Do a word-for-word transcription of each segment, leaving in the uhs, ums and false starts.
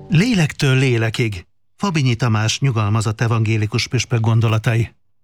Lélektől lélekig. Fabinyi Tamás nyugalmazott evangélikus püspök gondolatai.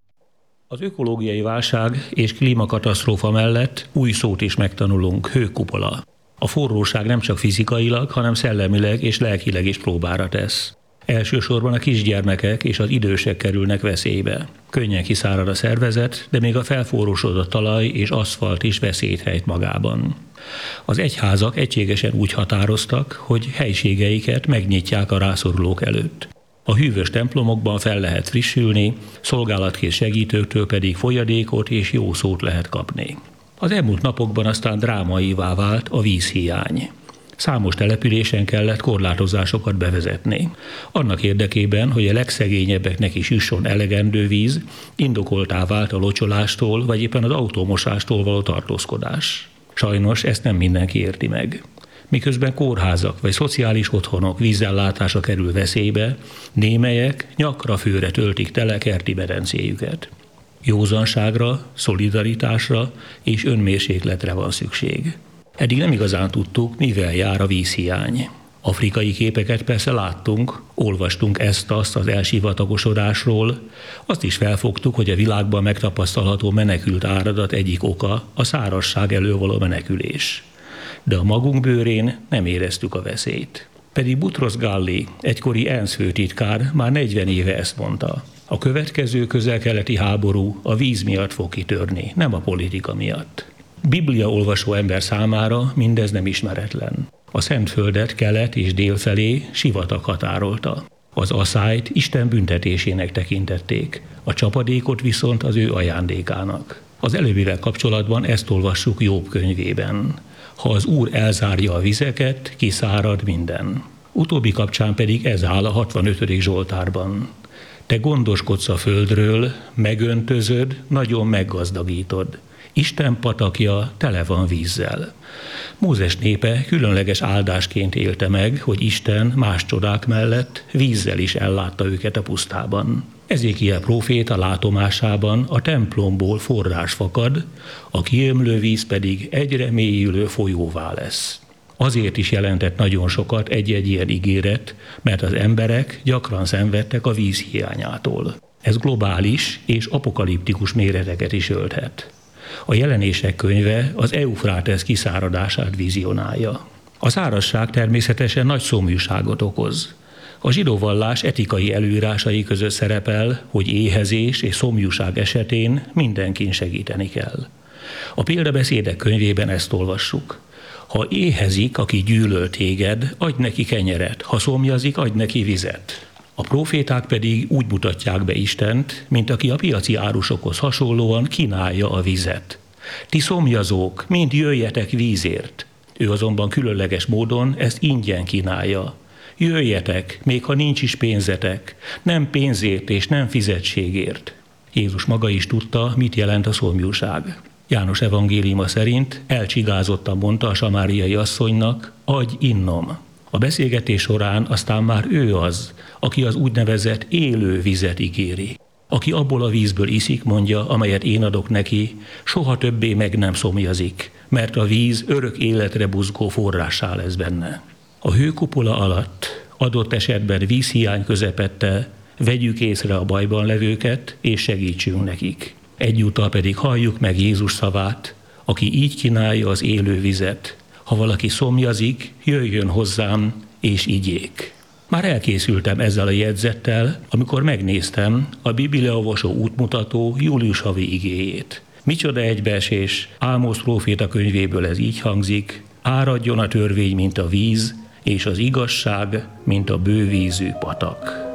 Az ökológiai válság és klímakatasztrófa mellett új szót is megtanulunk, hőkupola. A forróság nem csak fizikailag, hanem szellemileg és lelkileg is próbára tesz. Elsősorban a kisgyermekek és az idősek kerülnek veszélybe. Könnyen kiszárad a szervezet, de még a felforrósodott talaj és aszfalt is veszélyt rejt magában. Az egyházak egységesen úgy határoztak, hogy helységeiket megnyitják a rászorulók előtt. A hűvös templomokban fel lehet frissülni, szolgálatkész segítőktől pedig folyadékot és jó szót lehet kapni. Az elmúlt napokban aztán drámaivá vált a vízhiány. Számos településen kellett korlátozásokat bevezetni. Annak érdekében, hogy a legszegényebbeknek is jusson elegendő víz, indokoltá vált a locsolástól vagy éppen az autómosástól való tartózkodás. Sajnos ezt nem mindenki érti meg. Miközben kórházak vagy szociális otthonok vízellátása kerül veszélybe, némelyek nyakra főre töltik tele kerti medencéjüket. Józanságra, szolidaritásra és önmérsékletre van szükség. Eddig nem igazán tudtuk, mivel jár a vízhiány. Afrikai képeket persze láttunk, olvastunk ezt-azt az elsivatagosodásról, azt is felfogtuk, hogy a világban megtapasztalható menekült áradat egyik oka a szárazság elől való menekülés. De a magunk bőrén nem éreztük a veszélyt. Pedig Butros Ghali, egykori ENSZ főtitkár már negyven éve ezt mondta. A következő közel-keleti háború a víz miatt fog kitörni, nem a politika miatt. Biblia olvasó ember számára mindez nem ismeretlen. A Szentföldet kelet és dél felé sivatag határolta. Az aszályt Isten büntetésének tekintették, a csapadékot viszont az ő ajándékának. Az előbbivel kapcsolatban ezt olvassuk Jobb könyvében. Ha az Úr elzárja a vizeket, kiszárad minden. Utóbbi kapcsán pedig ez áll a hatvanötödik Zsoltárban. Te gondoskodsz a földről, megöntözöd, nagyon meggazdagítod. Isten patakja tele van vízzel. Mózes népe különleges áldásként élte meg, hogy Isten más csodák mellett vízzel is ellátta őket a pusztában. Ezékiel próféta látomásában a templomból forrás fakad, a kiömlő víz pedig egyre mélyülő folyóvá lesz. Azért is jelentett nagyon sokat egy-egy ilyen ígéret, mert az emberek gyakran szenvedtek a víz hiányától. Ez globális és apokaliptikus méreteket is ölthet. A Jelenések könyve az Eufrátesz kiszáradását vizionálja. A szárazság természetesen nagy szomjúságot okoz. A zsidó vallás etikai előírásai között szerepel, hogy éhezés és szomjúság esetén mindenkin segíteni kell. A példabeszédek könyvében ezt olvassuk. Ha éhezik, aki gyűlöl téged, adj neki kenyeret, ha szomjazik, adj neki vizet. A próféták pedig úgy mutatják be Istent, mint aki a piaci árusokhoz hasonlóan kínálja a vizet. Ti szomjazók, mind jöjjetek vízért. Ő azonban különleges módon ezt ingyen kínálja. Jöjjetek, még ha nincs is pénzetek, nem pénzért és nem fizetségért. Jézus maga is tudta, mit jelent a szomjúság. János evangéliuma szerint elcsigázottan mondta a samáriai asszonynak, adj innom. A beszélgetés során aztán már ő az, aki az úgynevezett élő vizet ígéri. Aki abból a vízből iszik, mondja, amelyet én adok neki, soha többé meg nem szomjazik, mert a víz örök életre buzgó forrássá lesz benne. A hőkupola alatt, adott esetben vízhiány közepette, vegyük észre a bajban levőket, és segítsünk nekik. Egyúttal pedig halljuk meg Jézus szavát, aki így kínálja az élő vizet. Ha valaki szomjazik, jöjjön hozzám, és igyék. Már elkészültem ezzel a jegyzettel, amikor megnéztem a Bibliaolvasó útmutató július havi igéjét. Micsoda egybeesés, Ámosz próféta könyvéből ez így hangzik, áradjon a törvény, mint a víz, és az igazság, mint a bővízű patak.